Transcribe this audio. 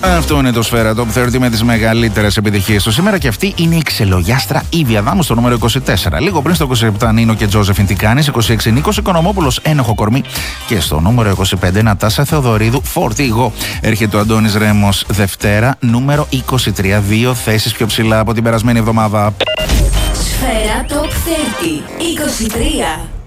Αυτό είναι το Σφαίρα Top 30 με τις μεγαλύτερες επιτυχίες του σήμερα και αυτή είναι η ξελογιάστρα Ήβη Αδάμου στο νούμερο 24. Λίγο πριν στο 27 Νίνο και Τζόζεφιν τι κάνεις, 26 Νίκος Οικονομόπουλος Ένοχο κορμί και στο νούμερο 25 Νατάσα Θεοδωρίδου Φορτίγο. Έρχεται ο Αντώνης Ρέμος Δευτέρα νούμερο 23, 2 θέσεις πιο ψηλά από την περασμένη εβδομάδα. Σφαίρα Top 30, 23.